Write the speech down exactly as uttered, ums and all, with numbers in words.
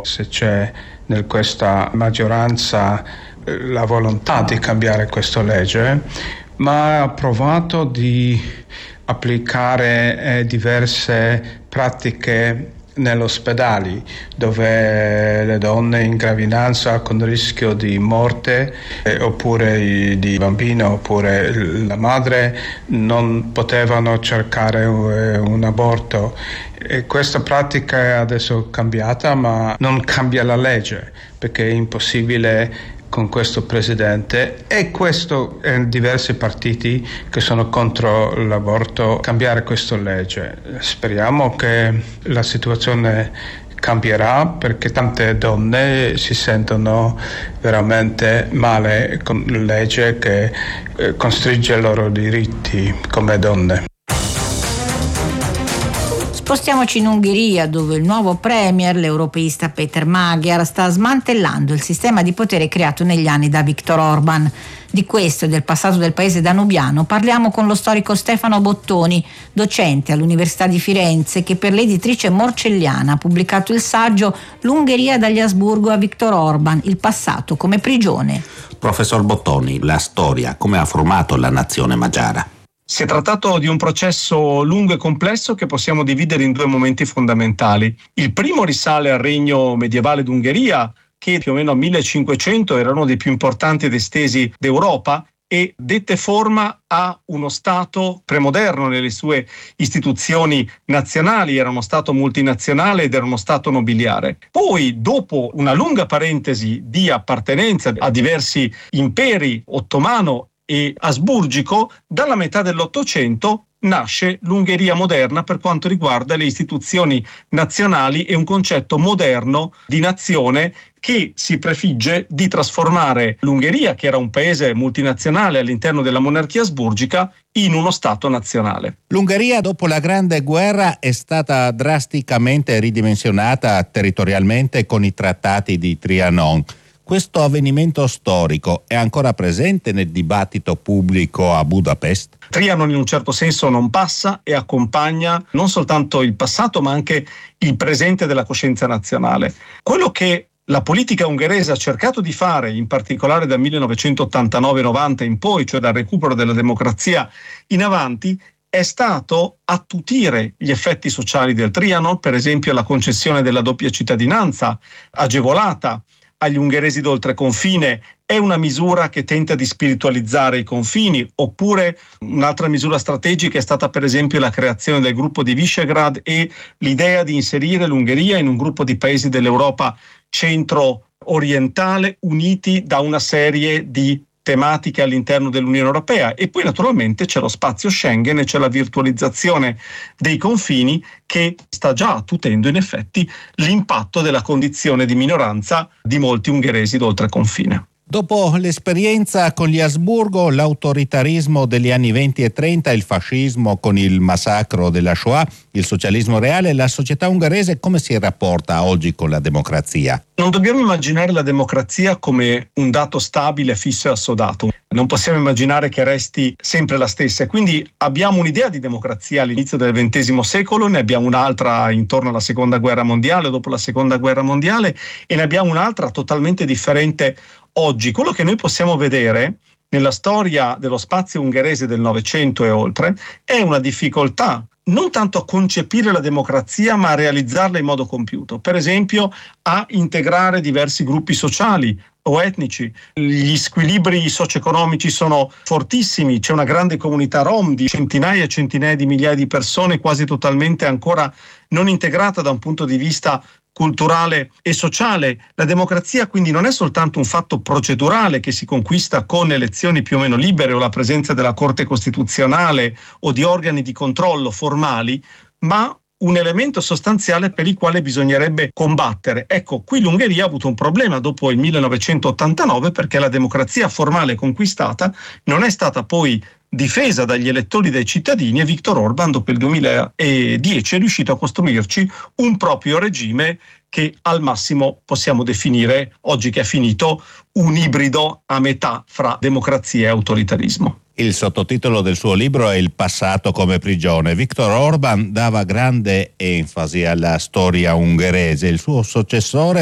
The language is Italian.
se c'è in questa maggioranza la volontà di cambiare questa legge, ma ha provato di applicare eh, diverse pratiche negli ospedali, dove le donne in gravidanza con rischio di morte eh, oppure di bambino oppure la madre non potevano cercare eh, un aborto. E questa pratica è adesso cambiata, ma non cambia la legge, perché è impossibile con questo presidente e questo e diversi partiti che sono contro l'aborto cambiare questa legge. Speriamo che la situazione cambierà, perché tante donne si sentono veramente male con la legge che eh, costringe i loro diritti come donne. Spostiamoci in Ungheria, dove il nuovo premier, l'europeista Péter Magyar, sta smantellando il sistema di potere creato negli anni da Viktor Orban. Di questo e del passato del paese danubiano parliamo con lo storico Stefano Bottoni, docente all'Università di Firenze, che per l'editrice Morcelliana ha pubblicato il saggio L'Ungheria dagli Asburgo a Viktor Orban, il passato come prigione. Professor Bottoni, la storia, come ha formato la nazione magiara? Si è trattato di un processo lungo e complesso che possiamo dividere in due momenti fondamentali. Il primo risale al regno medievale d'Ungheria, che più o meno al millecinquecento era uno dei più importanti ed estesi d'Europa e dette forma a uno Stato premoderno nelle sue istituzioni nazionali, era uno Stato multinazionale ed era uno Stato nobiliare. Poi, dopo una lunga parentesi di appartenenza a diversi imperi, ottomano e asburgico, dalla metà dell'Ottocento nasce l'Ungheria moderna per quanto riguarda le istituzioni nazionali e un concetto moderno di nazione che si prefigge di trasformare l'Ungheria, che era un paese multinazionale all'interno della monarchia asburgica, in uno Stato nazionale. L'Ungheria dopo la Grande Guerra è stata drasticamente ridimensionata territorialmente con i trattati di Trianon. Questo avvenimento storico è ancora presente nel dibattito pubblico a Budapest? Trianon in un certo senso non passa e accompagna non soltanto il passato ma anche il presente della coscienza nazionale. Quello che la politica ungherese ha cercato di fare, in particolare dal millenovecentottantanove novanta in poi, cioè dal recupero della democrazia in avanti, è stato attutire gli effetti sociali del Trianon, per esempio la concessione della doppia cittadinanza agevolata agli ungheresi d'oltreconfine è una misura che tenta di spiritualizzare i confini, oppure un'altra misura strategica è stata per esempio la creazione del gruppo di Visegrad e l'idea di inserire l'Ungheria in un gruppo di paesi dell'Europa centro-orientale uniti da una serie di tematiche all'interno dell'Unione Europea. E poi naturalmente c'è lo spazio Schengen e c'è la virtualizzazione dei confini che sta già attutendo in effetti l'impatto della condizione di minoranza di molti ungheresi d'oltreconfine. Dopo l'esperienza con gli Asburgo, l'autoritarismo degli anni venti e trenta, il fascismo con il massacro della Shoah, il socialismo reale, la società ungherese come si rapporta oggi con la democrazia? Non dobbiamo immaginare la democrazia come un dato stabile, fisso e assodato. Non possiamo immaginare che resti sempre la stessa. Quindi abbiamo un'idea di democrazia all'inizio del ventesimo secolo, ne abbiamo un'altra intorno alla seconda guerra mondiale, dopo la seconda guerra mondiale, e ne abbiamo un'altra totalmente differente oggi. Quello che noi possiamo vedere nella storia dello spazio ungherese del Novecento e oltre è una difficoltà non tanto a concepire la democrazia ma a realizzarla in modo compiuto, per esempio a integrare diversi gruppi sociali o etnici. Gli squilibri socio-economici sono fortissimi, c'è una grande comunità rom di centinaia e centinaia di migliaia di persone quasi totalmente ancora non integrata da un punto di vista culturale e sociale. La democrazia quindi non è soltanto un fatto procedurale che si conquista con elezioni più o meno libere o la presenza della Corte Costituzionale o di organi di controllo formali, ma un elemento sostanziale per il quale bisognerebbe combattere. Ecco, qui l'Ungheria ha avuto un problema dopo il millenovecentottantanove perché la democrazia formale conquistata non è stata poi difesa dagli elettori, dai cittadini, e Viktor Orban dopo il duemiladieci è riuscito a costruirci un proprio regime che al massimo possiamo definire, oggi che è finito, un ibrido a metà fra democrazia e autoritarismo. Il sottotitolo del suo libro è Il passato come prigione. Viktor Orban dava grande enfasi alla storia ungherese. Il suo successore